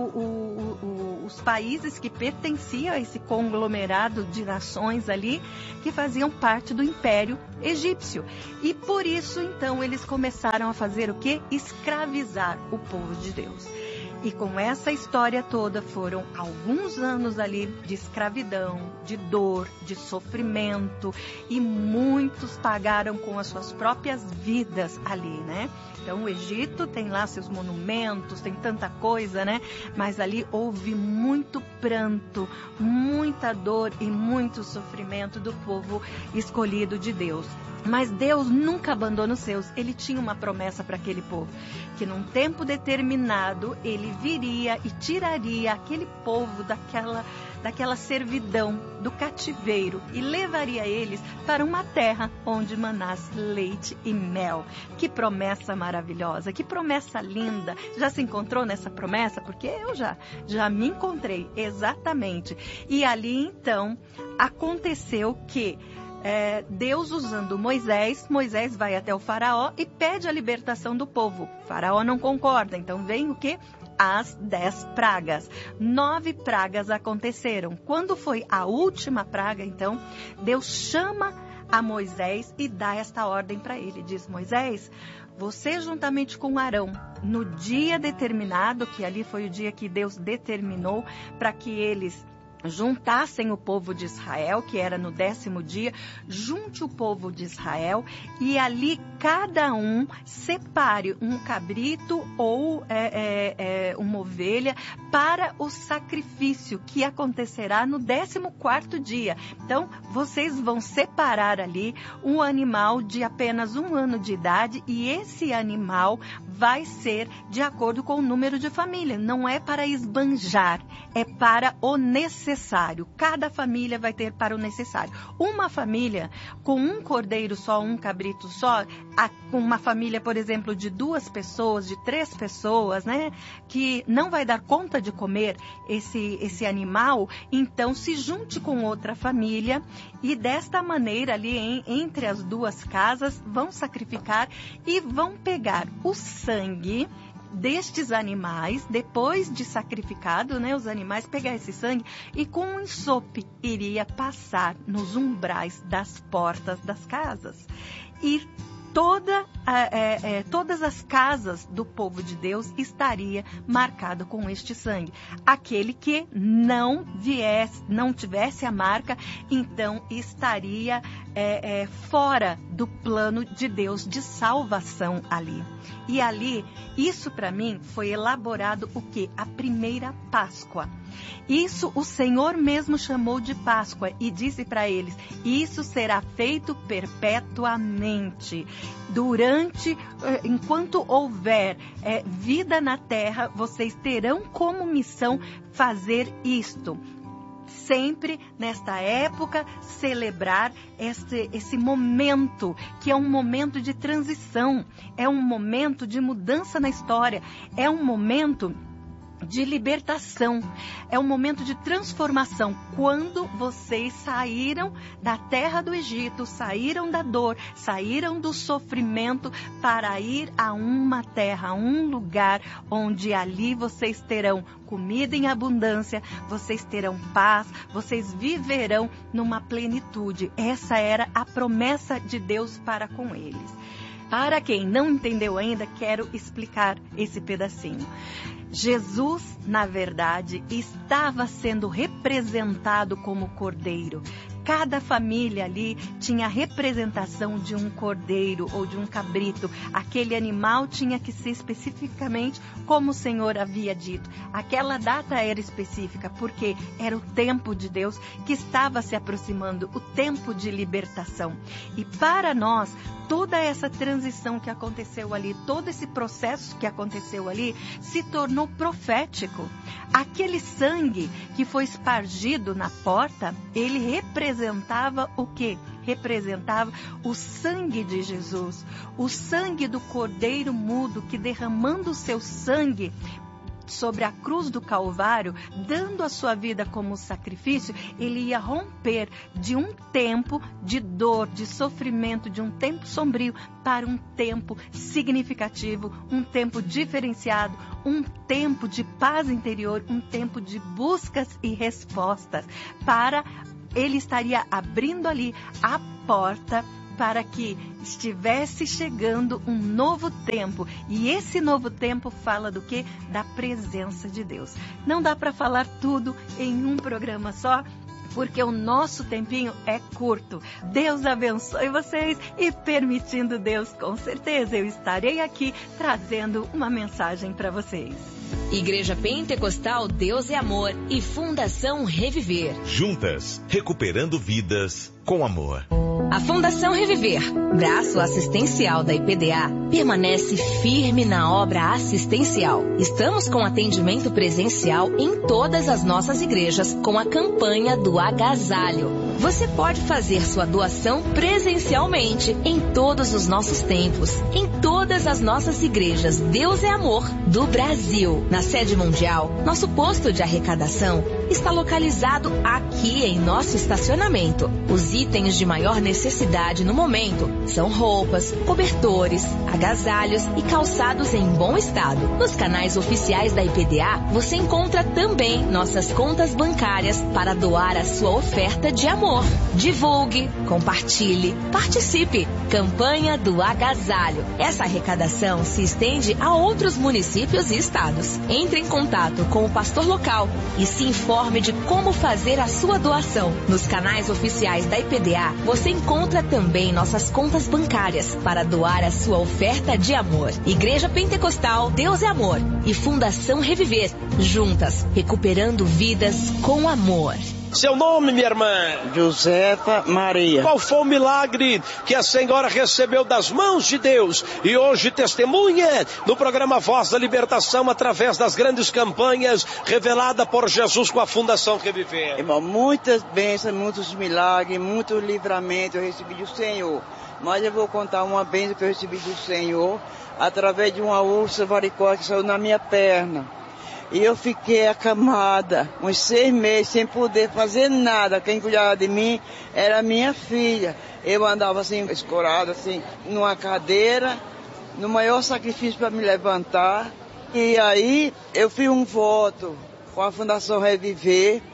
os países que pertenciam a esse conglomerado de nações ali que faziam parte do Império Egípcio. E por isso então eles começaram a fazer o quê? Escravizar o povo de Deus. E com essa história toda foram alguns anos ali de escravidão, de dor, de sofrimento, e muitos pagaram com as suas próprias vidas ali, né? Então o Egito tem lá seus monumentos, tem tanta coisa, né? Mas ali houve muito pranto, muita dor e muito sofrimento do povo escolhido de Deus. Mas Deus nunca abandona os seus. Ele tinha uma promessa para aquele povo, que num tempo determinado ele viria e tiraria aquele povo daquela servidão, do cativeiro, e levaria eles para uma terra onde manasse leite e mel. Que promessa maravilhosa, que promessa linda. Já se encontrou nessa promessa? Porque eu já me encontrei, exatamente. E ali então aconteceu que Deus, usando Moisés vai até o faraó e pede a libertação do povo. O faraó não concorda, então vem o quê? As 10 pragas. 9 pragas aconteceram. Quando foi a última praga, então, Deus chama a Moisés e dá esta ordem para ele. Diz: Moisés, você juntamente com Arão, no dia determinado, que ali foi o dia que Deus determinou para que eles juntassem o povo de Israel, que era no 10º dia, junte o povo de Israel, e ali cada um separe um cabrito ou uma ovelha para o sacrifício que acontecerá no 14º dia. Então, vocês vão separar ali um animal de apenas 1 ano de idade, e esse animal vai ser de acordo com o número de família. Não é para esbanjar, é para o necessário. Cada família vai ter para o necessário. Uma família com um cordeiro só, um cabrito só, uma família, por exemplo, de 2 pessoas, de 3 pessoas, né, que não vai dar conta de comer esse animal, então se junte com outra família, e desta maneira ali entre as 2 casas vão sacrificar e vão pegar o sangue destes animais, depois de sacrificado, né, os animais, pegar esse sangue e com um ensope iria passar nos umbrais das portas das casas. E todas as casas do povo de Deus estaria marcado com este sangue. Aquele que não tivesse a marca, então estaria fora do plano de Deus de salvação ali. E ali, isso para mim foi elaborado o quê? A primeira Páscoa. Isso o Senhor mesmo chamou de Páscoa e disse para eles: isso será feito perpetuamente. Enquanto houver vida na terra, vocês terão como missão fazer isto. Sempre nesta época celebrar esse momento, que é um momento de transição, é um momento de mudança na história, é um momento de libertação, é um momento de transformação. Quando vocês saíram da terra do Egito, saíram da dor, saíram do sofrimento para ir a uma terra, a um lugar onde ali vocês terão comida em abundância, vocês terão paz, vocês viverão numa plenitude. Essa era a promessa de Deus para com eles. Para quem não entendeu ainda, quero explicar esse pedacinho. Jesus, na verdade, estava sendo representado como cordeiro. Cada família ali tinha a representação de um cordeiro ou de um cabrito. Aquele animal tinha que ser especificamente como o Senhor havia dito. Aquela data era específica porque era o tempo de Deus que estava se aproximando, o tempo de libertação. E para nós, toda essa transição que aconteceu ali, todo esse processo que aconteceu ali, se tornou profético. Aquele sangue que foi espargido na porta, ele representava o quê? Representava o sangue de Jesus, o sangue do Cordeiro mudo que, derramando o seu sangue sobre a cruz do Calvário, dando a sua vida como sacrifício, ele ia romper de um tempo de dor, de sofrimento, de um tempo sombrio, para um tempo significativo, um tempo diferenciado, um tempo de paz interior, um tempo de buscas e respostas. Ele estaria abrindo ali a porta para que estivesse chegando um novo tempo. E esse novo tempo fala do quê? Da presença de Deus. Não dá para falar tudo em um programa só, porque o nosso tempinho é curto. Deus abençoe vocês e, permitindo Deus, com certeza eu estarei aqui trazendo uma mensagem para vocês. Igreja Pentecostal Deus é Amor e Fundação Reviver. Juntas, recuperando vidas com amor. A Fundação Reviver, braço assistencial da IPDA, permanece firme na obra assistencial. Estamos com atendimento presencial em todas as nossas igrejas com a campanha do agasalho. Você pode fazer sua doação presencialmente em todos os nossos templos, em todas as nossas igrejas Deus é Amor do Brasil. Na sede mundial, nosso posto de arrecadação está localizado aqui em nosso estacionamento. Os itens de maior necessidade no momento são roupas, cobertores, agasalhos e calçados em bom estado. Nos canais oficiais da IPDA, você encontra também nossas contas bancárias para doar a sua oferta de amor. Divulgue, compartilhe, participe. Campanha do Agasalho. Essa arrecadação se estende a outros municípios e estados. Entre em contato com o pastor local e se informe de como fazer a sua doação. Nos canais oficiais da IPDA, você encontra também nossas contas bancárias para doar a sua oferta de amor. Igreja Pentecostal Deus é Amor e Fundação Reviver. Juntas, recuperando vidas com amor. Seu nome, minha irmã? Josefa Maria. Qual foi o milagre que a senhora recebeu das mãos de Deus e hoje testemunha no programa Voz da Libertação através das grandes campanhas revelada por Jesus com a Fundação Reviver? Irmão, muitas bênçãos, muitos milagres, muito livramento eu recebi do Senhor. Mas eu vou contar uma bênção que eu recebi do Senhor através de uma úlcera varicose que saiu na minha perna. E eu fiquei acamada, uns 6 meses, sem poder fazer nada. Quem cuidava de mim era minha filha. Eu andava assim, escorada, assim, numa cadeira, no maior sacrifício para me levantar. E aí eu fiz um voto com a Fundação Reviver,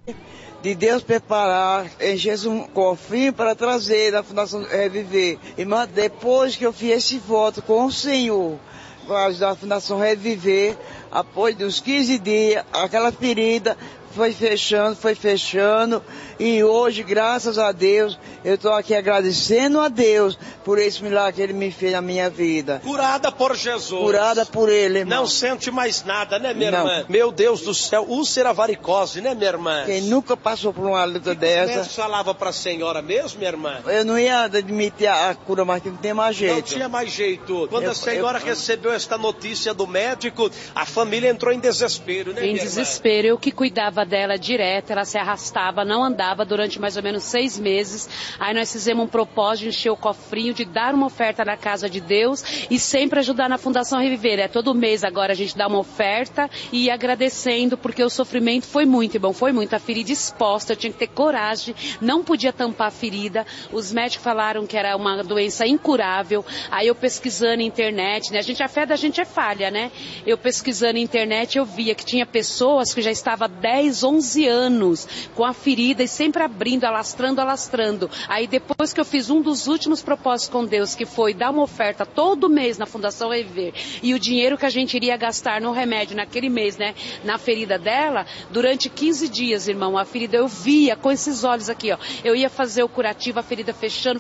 de Deus preparar em Jesus um cofrinho para trazer da Fundação Reviver. E depois que eu fiz esse voto com o Senhor, da Fundação Reviver, após uns 15 dias, aquela ferida foi fechando, e hoje, graças a Deus, eu estou aqui agradecendo a Deus por esse milagre que Ele me fez na minha vida. Curada por Jesus. Curada por Ele, irmão. Não sente mais nada, né, minha irmã? Meu Deus do céu, úlcera varicose, né, minha irmã? Quem nunca passou por uma luta dessa. O médico falava para a senhora mesmo, minha irmã? Eu não ia admitir a cura, mas não tem mais jeito. Não tinha mais jeito. Quando a senhora recebeu esta notícia do médico, a família entrou em desespero, né, minha irmã? Em desespero, eu que cuidava dela direto, ela se arrastava, não andava durante mais ou menos 6 meses. Aí nós fizemos um propósito de encher o cofrinho, de dar uma oferta na casa de Deus e sempre ajudar na Fundação Reviver. É todo mês agora a gente dá uma oferta e ir agradecendo, porque o sofrimento foi muito, irmão, foi muito. A ferida exposta, eu tinha que ter coragem, não podia tampar a ferida. Os médicos falaram que era uma doença incurável. Aí eu pesquisando na internet, né? A fé da gente é falha, né? Eu pesquisando na internet, eu via que tinha pessoas que já estavam 10 faz 11 anos, com a ferida e sempre abrindo, alastrando. Aí depois que eu fiz um dos últimos propósitos com Deus, que foi dar uma oferta todo mês na Fundação Reviver, e o dinheiro que a gente iria gastar no remédio naquele mês, né, na ferida dela, durante 15 dias, irmão, a ferida eu via com esses olhos aqui, ó, eu ia fazer o curativo, a ferida fechando,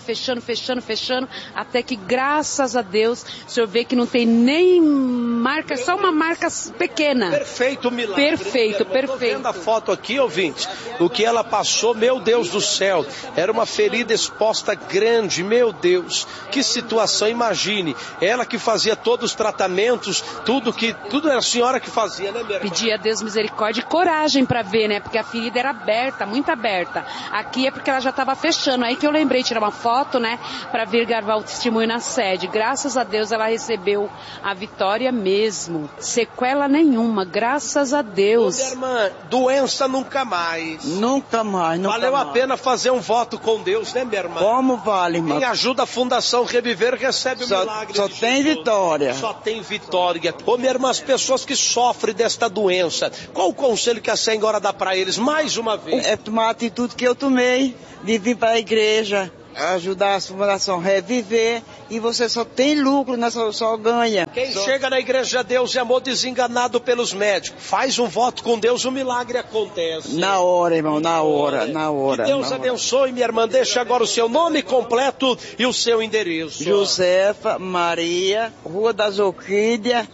até que, graças a Deus, o senhor vê que não tem nem marca, só uma marca pequena. Perfeito milagre. Perfeito. Tô vendo a foto aqui, ouvinte, o que ela passou, meu Deus do céu, era uma ferida exposta grande, meu Deus, que situação, imagine, ela que fazia todos os tratamentos, tudo era a senhora que fazia, né, minha irmã? Pedia a Deus misericórdia e coragem para ver, né, porque a ferida era aberta, muito aberta. Aqui é porque ela já estava fechando, aí que eu lembrei de tirar uma foto, né, para vir gravar o testemunho na sede. Graças a Deus ela recebeu a vitória mesmo, sequela nenhuma, graças a Deus. Minha irmã, doença nunca mais. Nunca mais. Valeu a pena fazer um voto com Deus, né, minha irmã? Como vale, irmã? Quem ajuda a Fundação Reviver recebe o milagre. Só tem vitória. Só tem vitória. Ô, minha irmã, as pessoas que sofrem desta doença, qual o conselho que a senhora dá para eles mais uma vez? É tomar a atitude que eu tomei, de vir para a igreja, ajudar a Fundação Reviver, e você só tem lucro, só ganha. Quem chega na igreja Deus e Amor desenganado pelos médicos, faz um voto com Deus, o milagre acontece. Na hora, irmão, na hora. Que Deus abençoe, minha irmã. Deixa agora o seu nome completo e o seu endereço. Josefa Maria, Rua das Orquídeas,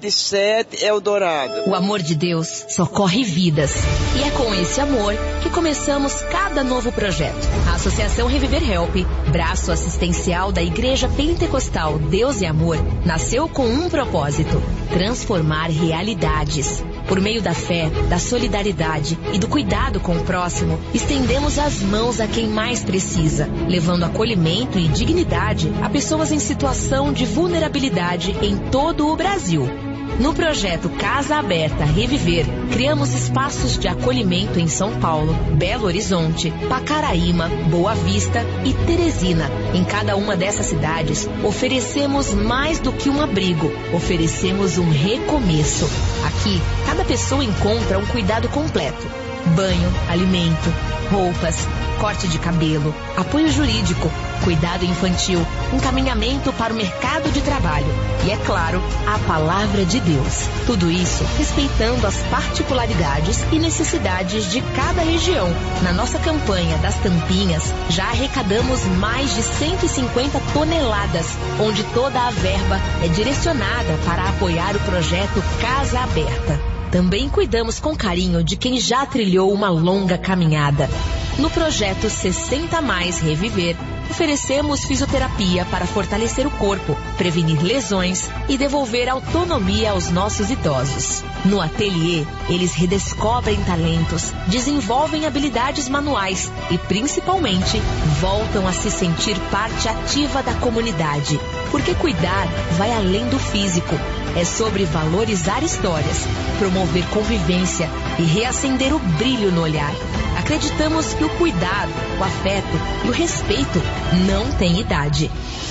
107, Eldorado. O amor de Deus socorre vidas. E é com esse amor que começamos cada novo projeto. A Associação Reviver Help, braço assistencial da Igreja Pentecostal Deus e Amor, nasceu com um propósito: transformar realidades. Por meio da fé, da solidariedade e do cuidado com o próximo, estendemos as mãos a quem mais precisa, levando acolhimento e dignidade a pessoas em situação de vulnerabilidade em todo o Brasil. No projeto Casa Aberta Reviver, criamos espaços de acolhimento em São Paulo, Belo Horizonte, Pacaraíma, Boa Vista e Teresina. Em cada uma dessas cidades, oferecemos mais do que um abrigo, oferecemos um recomeço. Aqui, cada pessoa encontra um cuidado completo: banho, alimento, roupas, corte de cabelo, apoio jurídico, cuidado infantil, encaminhamento para o mercado de trabalho e, é claro, a palavra de Deus. Tudo isso respeitando as particularidades e necessidades de cada região. Na nossa campanha das tampinhas, já arrecadamos mais de 150 toneladas, onde toda a verba é direcionada para apoiar o projeto Casa Aberta. Também cuidamos com carinho de quem já trilhou uma longa caminhada. No projeto 60 Mais Reviver, oferecemos fisioterapia para fortalecer o corpo, prevenir lesões e devolver autonomia aos nossos idosos. No ateliê, eles redescobrem talentos, desenvolvem habilidades manuais e, principalmente, voltam a se sentir parte ativa da comunidade. Porque cuidar vai além do físico. É sobre valorizar histórias, promover convivência e reacender o brilho no olhar. Acreditamos que o cuidado, o afeto e o respeito não têm idade.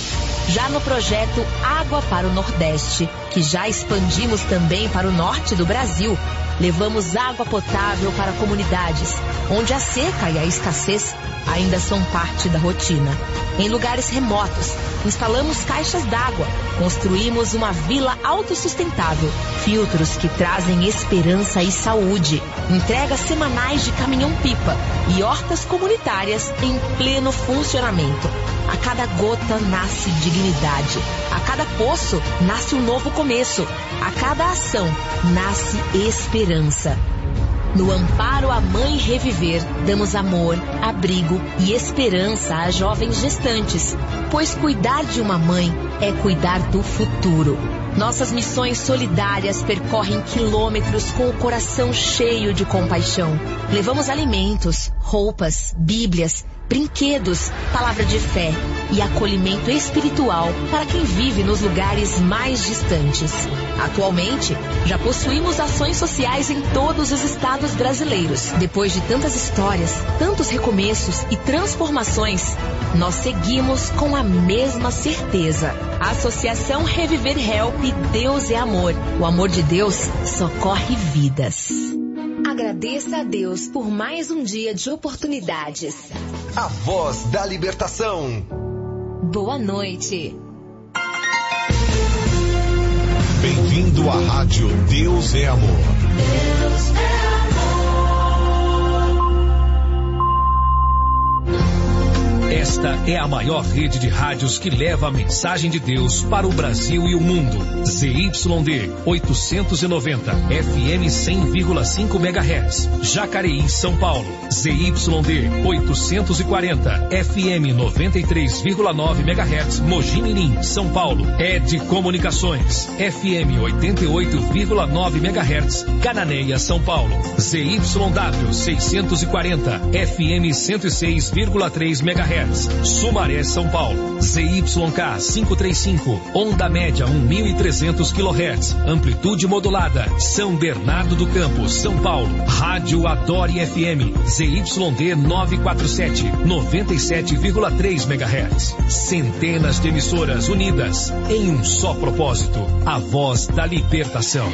Já no projeto Água para o Nordeste, que já expandimos também para o norte do Brasil, levamos água potável para comunidades onde a seca e a escassez ainda são parte da rotina. Em lugares remotos, instalamos caixas d'água, construímos uma vila autossustentável, filtros que trazem esperança e saúde, entregas semanais de caminhão-pipa e hortas comunitárias em pleno funcionamento. A cada gota nasce dignidade, a cada poço nasce um novo começo, a cada ação nasce esperança. No Amparo à Mãe Reviver, damos amor, abrigo e esperança a jovens gestantes, pois cuidar de uma mãe é cuidar do futuro. Nossas missões solidárias percorrem quilômetros com o coração cheio de compaixão. Levamos alimentos, roupas, bíblias, brinquedos, palavra de fé e acolhimento espiritual para quem vive nos lugares mais distantes. Atualmente, já possuímos ações sociais em todos os estados brasileiros. Depois de tantas histórias, tantos recomeços e transformações, nós seguimos com a mesma certeza. A Associação Reviver Help, Deus é Amor. O amor de Deus socorre vidas. Agradeça a Deus por mais um dia de oportunidades. A Voz da Libertação. Boa noite. Bem-vindo à Rádio Deus é Amor. Deus é Esta é a maior rede de rádios que leva a mensagem de Deus para o Brasil e o mundo. ZYD 890, FM 100,5 MHz, Jacareí, São Paulo. ZYD 840, FM 93,9 MHz, Mogi Mirim, São Paulo. ED Comunicações, FM 88,9 MHz, Cananéia, São Paulo. ZYW 640, FM 106,3 MHz. Sumaré, São Paulo. ZYK 535, onda média 1.300 kHz, amplitude modulada, São Bernardo do Campo, São Paulo. Rádio Adore FM, ZYD 947, 97,3 MHz. Centenas de emissoras unidas em um só propósito, a voz da libertação.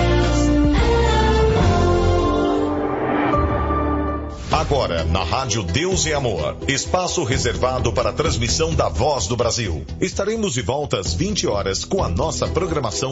Agora, na Rádio Deus é Amor, espaço reservado para a transmissão da Voz do Brasil. Estaremos de volta às 20 horas com a nossa programação